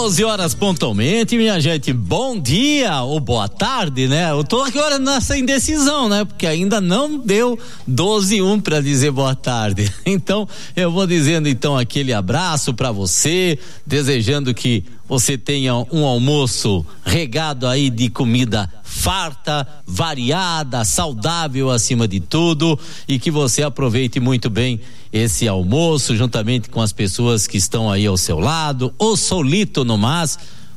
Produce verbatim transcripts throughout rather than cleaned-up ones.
doze horas pontualmente, minha gente. Bom dia ou boa tarde, né? Eu tô agora nessa indecisão, né? Porque ainda não deu doze e um para dizer boa tarde. Então, eu vou dizendo então aquele abraço para você, desejando que você tenha um almoço regado aí de comida farta, variada, saudável acima de tudo, e que você aproveite muito bem esse almoço juntamente com as pessoas que estão aí ao seu lado, ou solito no mas.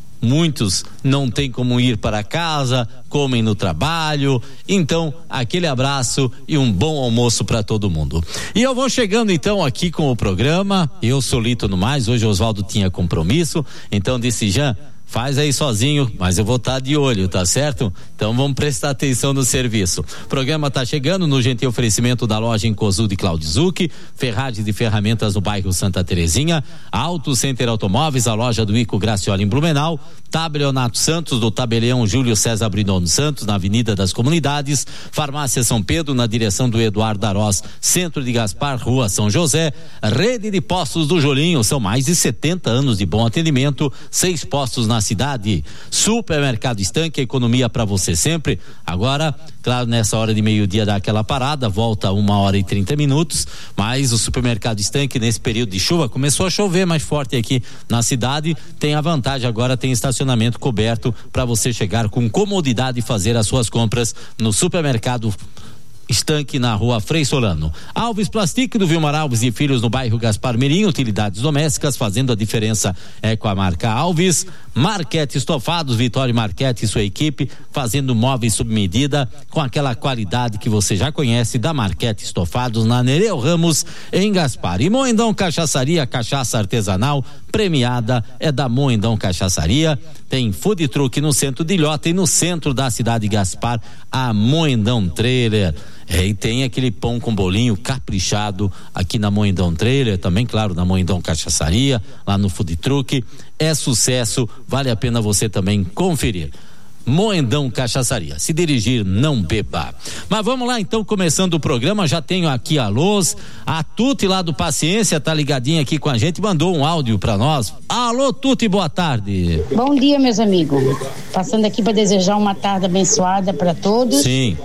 Muitos não têm como ir para casa, comem no trabalho, então aquele abraço e um bom almoço para todo mundo. E eu vou chegando então aqui com o programa, eu solito no mais, hoje o Oswaldo tinha compromisso, então disse: Jean, faz aí sozinho, mas eu vou estar de olho, tá certo? Então vamos prestar atenção no serviço. O programa tá chegando no gentil oferecimento da loja Encosu de Claudio Zucchi, ferragens de ferramentas no bairro Santa Terezinha, Auto Center Automóveis, a loja do Ico Gracioli em Blumenau, Tabelionato Santos, do Tabelião Júlio César Brinono Santos, na Avenida das Comunidades, Farmácia São Pedro, na direção do Eduardo Arós, Centro de Gaspar, Rua São José, Rede de Postos do Jolinho, são mais de setenta anos de bom atendimento, seis postos na cidade. Supermercado Estanque, economia para você sempre. Agora, claro, nessa hora de meio-dia dá aquela parada, volta uma hora e trinta minutos, mas o Supermercado Estanque, nesse período de chuva, começou a chover mais forte aqui na cidade, tem a vantagem agora, tem estacionamento coberto para você chegar com comodidade e fazer as suas compras no Supermercado Estanque, na Rua Frei Solano. Alves Plastic, do Vilmar Alves e Filhos, no bairro Gaspar Mirim, utilidades domésticas, fazendo a diferença é com a marca Alves. Marquete Estofados, Vitória Marquete e sua equipe, fazendo móveis sob medida, com aquela qualidade que você já conhece da Marquete Estofados, na Nereu Ramos, em Gaspar. E Moendão Cachaçaria, cachaça artesanal premiada é da Moendão Cachaçaria. Tem food truck no centro de Ilhota e no centro da cidade de Gaspar, a Moendão Trailer. É, e tem aquele pão com bolinho caprichado aqui na Moendão Trailer, também, claro, na Moendão Cachaçaria, lá no food truck. É sucesso, vale a pena você também conferir. Moendão Cachaçaria, se dirigir, não beba. Mas vamos lá então, começando o programa, já tenho aqui a Luz, a Tuti lá do Paciência tá ligadinha aqui com a gente, mandou um áudio pra nós. Alô Tuti, boa tarde. Bom dia, meus amigos, passando aqui para desejar uma tarde abençoada para todos. Sim.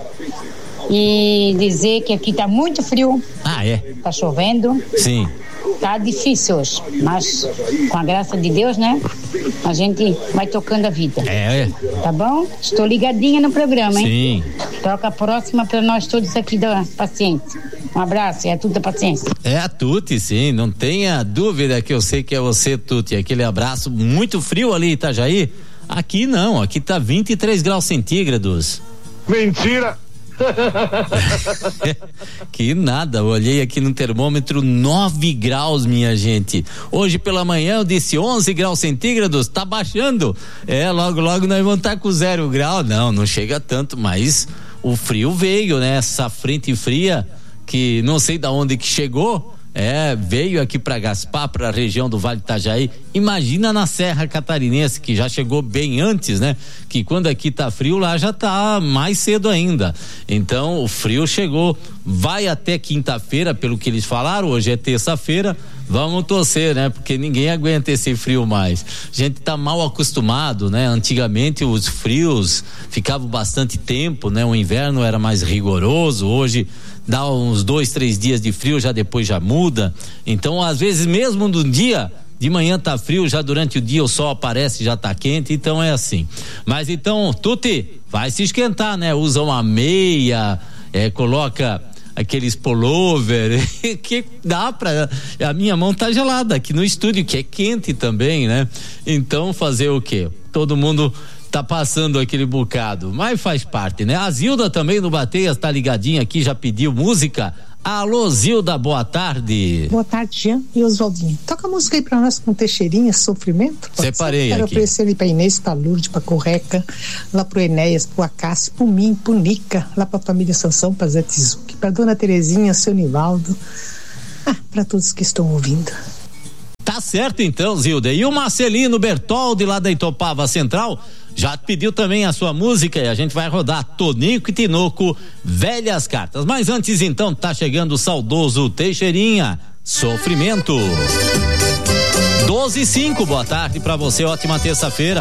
E dizer que aqui tá muito frio. Ah, é? Tá chovendo. Sim. Tá difícil hoje, mas com a graça de Deus, né? A gente vai tocando a vida. É, é. Tá bom? Estou ligadinha no programa, hein? Sim. Toca a próxima para nós todos aqui da Paciência. Um abraço, é a Tuti da Paciência. É a Tuti, sim, não tenha dúvida que eu sei que é você, Tuti. Aquele abraço muito frio ali em Itajaí. Aqui não, aqui tá vinte e três graus centígrados. Mentira! Que nada, eu olhei aqui no termômetro, nove graus, minha gente. Hoje pela manhã eu disse onze graus centígrados, tá baixando. É, logo logo nós vamos estar com zero grau. Não, não chega tanto, mas o frio veio, né? Essa frente fria que não sei da onde que chegou. É, veio aqui para Gaspar, para a região do Vale do Itajaí. Imagina na Serra Catarinense, que já chegou bem antes, né? Que quando aqui tá frio, lá já tá mais cedo ainda. Então, o frio chegou, vai até quinta-feira, pelo que eles falaram. Hoje é terça-feira. Vamos torcer, né? Porque ninguém aguenta esse frio mais. A gente tá mal acostumado, né? Antigamente os frios ficavam bastante tempo, né? O inverno era mais rigoroso. Hoje dá uns dois, três dias de frio, já depois já muda. Então, às vezes, mesmo no dia de manhã tá frio, já durante o dia o sol aparece, já tá quente, então é assim. Mas então, Tuti, vai se esquentar, né? Usa uma meia, é, coloca aqueles pullover que dá pra, a minha mão tá gelada aqui no estúdio, que é quente também, né? Então fazer o quê? Todo mundo tá passando aquele bocado, mas faz parte, né? A Zilda também no Bateias tá ligadinha aqui, já pediu música. Alô, Zilda, boa tarde. Boa tarde, Jean e Oswaldinho. Toca a música aí pra nós com Teixeirinha, Sofrimento. Separei aqui. Quero oferecer ali pra Inês, pra Lourdes, pra Correca, lá pro Enéas, pro Acácio, pro mim, pro Nica, lá pra família Sansão, pra Zé Tizuki, pra Dona Terezinha, seu Nivaldo, ah, pra todos que estão ouvindo. Tá certo então, Zilda. E o Marcelino Bertoldi lá da Itopava Central já pediu também a sua música e a gente vai rodar Tonico e Tinoco, Velhas Cartas. Mas antes então, tá chegando o saudoso Teixeirinha, Sofrimento. doze e cinco, boa tarde pra você, ótima terça-feira.